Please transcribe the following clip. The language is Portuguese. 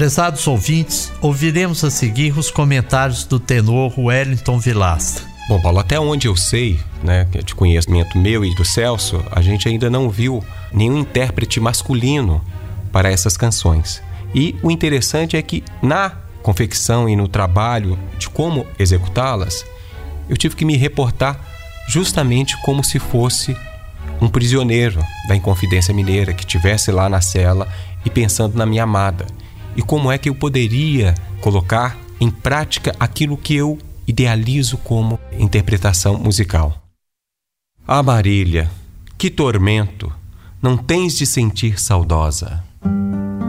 Prezados ouvintes, ouviremos a seguir os comentários do tenor Wellington Vilastra. Bom, Paulo, até onde eu sei, né, de conhecimento meu e do Celso, a gente ainda não viu nenhum intérprete masculino para essas canções. E o interessante é que na confecção e no trabalho de como executá-las, eu tive que me reportar justamente como se fosse um prisioneiro da Inconfidência Mineira que estivesse lá na cela e pensando na minha amada. E como é que eu poderia colocar em prática aquilo que eu idealizo como interpretação musical. Ah, Marília, que tormento, não tens de sentir saudosa.